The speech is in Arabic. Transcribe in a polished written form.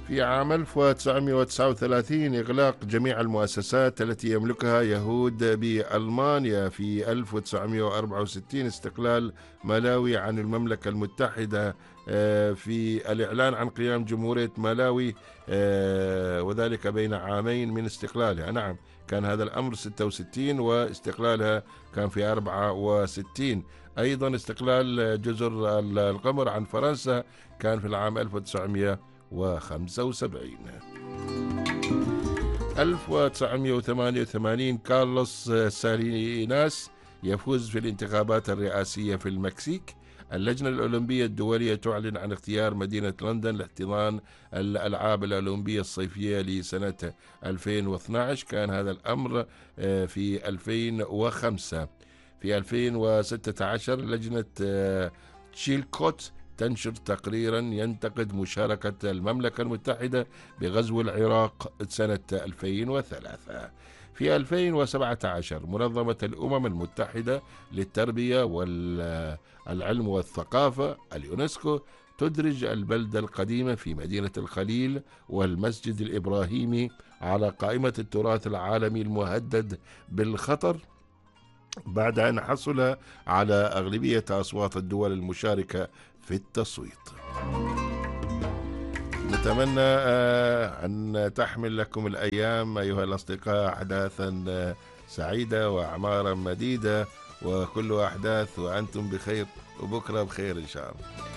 في عام 1939 إغلاق جميع المؤسسات التي يملكها يهود بألمانيا. في 1964 استقلال مالاوي عن المملكة المتحدة. في الإعلان عن قيام جمهورية مالاوي، وذلك بين عامين من استقلالها. نعم، كان هذا الأمر 66 واستقلالها كان في 64. أيضا استقلال جزر القمر عن فرنسا كان في العام 1975. 1988 كارلوس ساليناس يفوز في الانتخابات الرئاسية في المكسيك. اللجنة الأولمبية الدولية تعلن عن اختيار مدينة لندن لاحتضان الألعاب الأولمبية الصيفية لسنة 2012. كان هذا الأمر في 2005. في 2016 لجنة تشيلكوت تنشر تقريرا ينتقد مشاركة المملكة المتحدة بغزو العراق سنة 2003. في 2017 منظمة الأمم المتحدة للتربية والعلم والثقافة اليونسكو تدرج البلدة القديمة في مدينة الخليل والمسجد الإبراهيمي على قائمة التراث العالمي المهدد بالخطر، بعد أن حصل على أغلبية أصوات الدول المشاركة في التصويت. نتمنى أن تحمل لكم الأيام أيها الأصدقاء أحداثا سعيدة وأعمارا مديدة، وكل أحداث وأنتم بخير، وبكرة بخير إن شاء الله.